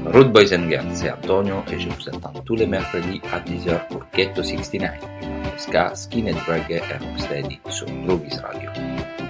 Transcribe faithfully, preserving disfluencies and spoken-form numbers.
Rude Boys and Girls, c'est Antonio et je vous attends tous les mercredis à dix heures pour Ghetto soixante-neuf, ska, skinhead reggae et rocksteady sur Groovies Radio.